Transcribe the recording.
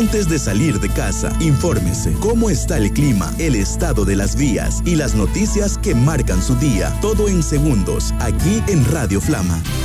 Antes de salir de casa, infórmese cómo está el clima, el estado de las vías y las noticias que marcan su día. Todo en segundos, aquí en Radio Flama.